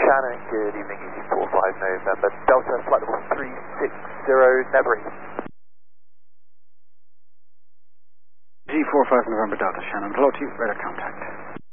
Shannon, good evening, Easy 45 November, Delta, flight level 360, Nebri. G45 November Delta, Shannon, hello to you, radar contact.